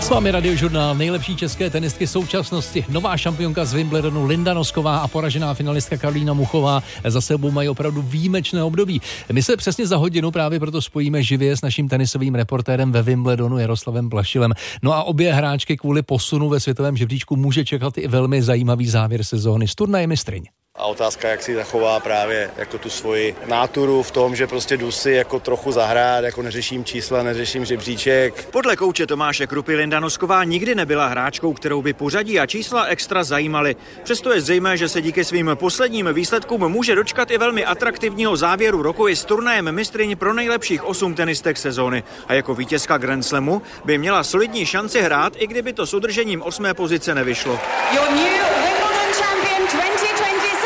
S vámi Radiožurnál, nejlepší české tenistky současnosti. Nová šampionka z Wimbledonu Linda Nosková a poražená finalistka Karolína Muchová za sebou mají opravdu výjimečné období. My se přesně za hodinu právě proto spojíme živě s naším tenisovým reportérem ve Wimbledonu Jaroslavem Plašilem. No a obě hráčky kvůli posunu ve světovém žebříčku může čekat i velmi zajímavý závěr sezóny s turnajem mistryň. A otázka, jak si zachová právě jako tu svoji náturu v tom, že prostě jdu si jako trochu zahrát, jako neřeším čísla, neřeším žebříček. Podle kouče Tomáše Krupy Linda Nosková nikdy nebyla hráčkou, kterou by pořadí a čísla extra zajímaly. Přesto je zřejmé, že se díky svým posledním výsledkům může dočkat i velmi atraktivního závěru roku i s turnajem mistryň pro nejlepších 8 tenistek sezóny. A jako vítězka Grand Slamu by měla solidní šanci hrát, i kdyby to s udržením 8. pozice nevyšlo. Your new Wimbledon champion 2026,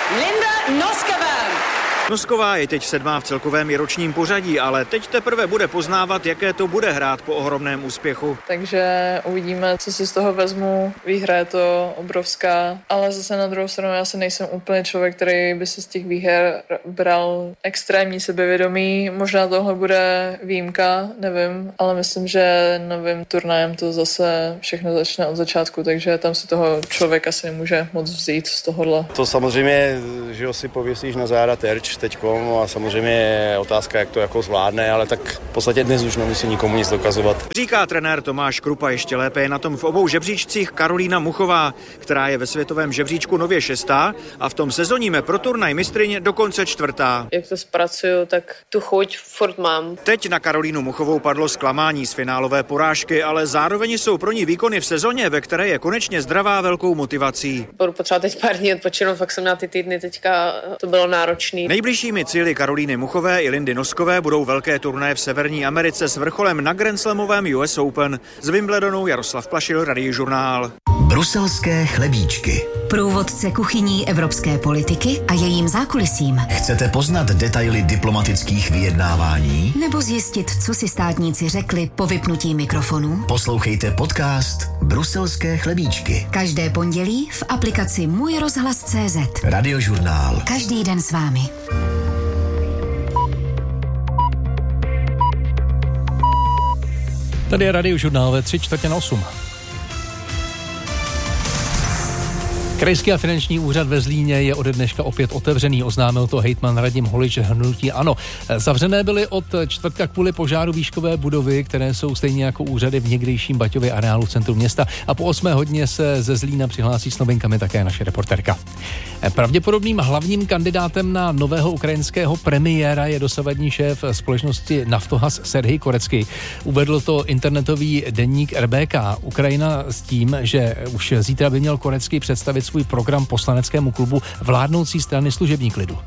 Linda Nosková. Nosková je teď 7. v celkovém i ročním pořadí, ale teď teprve bude poznávat, jaké to bude hrát po ohromném úspěchu. Takže uvidíme, co si z toho vezmu. Výhra je to obrovská, ale zase na druhou stranu já se nejsem úplně člověk, který by se z těch výher bral extrémní sebevědomí. Možná tohle bude výjimka, nevím, ale myslím, že novým turnajem to zase všechno začne od začátku, takže tam si toho člověk asi nemůže moc vzít z tohohle. To samozřejmě, že ho si pověsíš na záda terč teďkom a samozřejmě je otázka, jak to jako zvládne, ale tak v podstatě dnes už nemusí nikomu nic dokazovat. Říká trenér Tomáš Krupa, ještě lépe je na tom v obou žebříčcích Karolína Muchová, která je ve světovém žebříčku nově 6. a v tom sezónním pro turnaj mistryň dokonce 4. Jak to zpracuju, tak tu chuť furt mám. Teď na Karolínu Muchovou padlo zklamání z finálové porážky, ale zároveň jsou pro ní výkony v sezóně, ve které je konečně zdravá, velkou motivací. Budu potřebovat teď pár dní odpočinout, fakt jsem na ty týdny teďka, to bylo náročný. Nejbližšími cíli Karolíny Muchové i Lindy Noskové budou velké turnaje v Severní Americe s vrcholem na Grand Slamovém US Open. Z Wimbledonu Jaroslav Plašil, Radiožurnál. Bruselské chlebíčky. Průvodce kuchyní evropské politiky a jejím zákulisím. Chcete poznat detaily diplomatických vyjednávání? Nebo zjistit, co si státníci řekli po vypnutí mikrofonu? Poslouchejte podcast Bruselské chlebíčky. Každé pondělí v aplikaci Můj rozhlas.cz. Radiožurnál. Každý den s vámi. Tady je Radiožurnál ve 7:45. Krajský a finanční úřad ve Zlíně je ode dneška opět otevřený, oznámil to hejtman Radim Holič hnutí ANO. Zavřené byly od čtvrtka kvůli požáru výškové budovy, které jsou stejně jako úřady v někdejším Baťově areálu v centru města, a po 8 hodině se ze Zlína přihlásí s novinkami také naše reportérka. Pravděpodobným hlavním kandidátem na nového ukrajinského premiéra je dosavadní šéf společnosti Naftogaz Serhij Korecký. Uvedl to internetový deník RBK. Ukrajina s tím, že už zítra by měl Korecký představit svůj program poslaneckému klubu vládnoucí strany Služební klidu.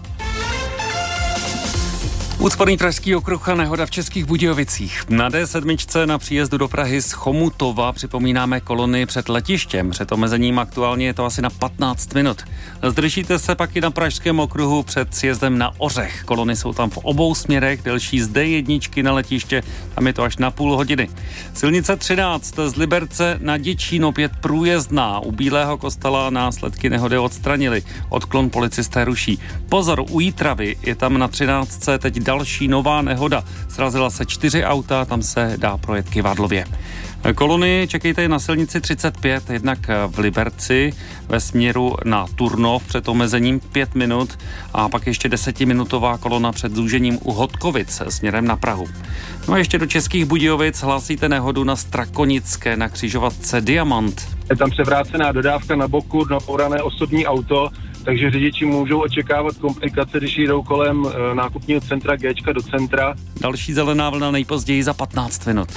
Úcporný pražský okruh a nehoda v Českých Budějovicích. Na D7 na příjezdu do Prahy z Chomutova připomínáme kolony před letištěm. Před omezením aktuálně je to asi na 15 minut. Zdržíte se pak i na pražském okruhu před sjezdem na Ořech. Kolony jsou tam v obou směrech, delší z D1 na letiště, tam je to až na půl hodiny. Silnice 13 z Liberce na Děčín opět průjezdná. U Bílého Kostela následky nehody odstranili. Odklon policisté ruší. Pozor, u Jitravy je tam na 13 teď další nová nehoda. Srazila se 4 auta, tam se dá projet kyvadlově. Kolony čekejte na silnici 35, jednak v Liberci ve směru na Turnov před omezením 5 minut a pak ještě 10minutová kolona před zúžením u Hodkovic směrem na Prahu. No a ještě do Českých Budějovic hlásíte nehodu na Strakonické na křižovatce Diamant. Je tam převrácená dodávka na boku, napourané osobní auto, takže řidiči můžou očekávat komplikace, když jdou kolem nákupního centra Géčka do centra. Další zelená vlna nejpozději za 15 minut.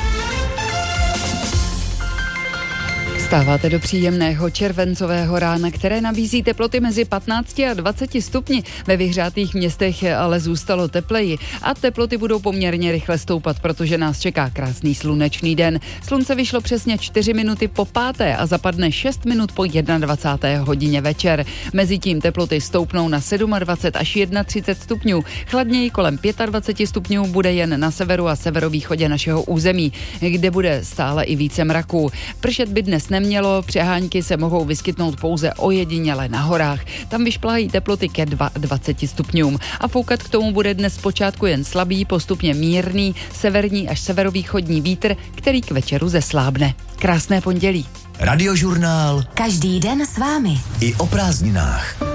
Vstáváte do příjemného červencového rána, které nabízí teploty mezi 15 a 20 stupni. Ve vyhřátých městech ale zůstalo tepleji a teploty budou poměrně rychle stoupat, protože nás čeká krásný slunečný den. Slunce vyšlo přesně 4 minuty po 5. a zapadne 6 minut po 21. hodině večer. Mezitím teploty stoupnou na 27 až 31 stupňů. Chladněji kolem 25 stupňů bude jen na severu a severovýchodě našeho území, kde bude stále i více mraků. Pršet by dnes nemělo, přehánky se mohou vyskytnout pouze ojediněle na horách. Tam vyšplhají teploty ke 22 stupňům a foukat k tomu bude dnes zpočátku jen slabý, postupně mírný, severní až severovýchodní vítr, který k večeru zeslábne. Krásné pondělí. Radiožurnál. Každý den s vámi. I o prázdninách.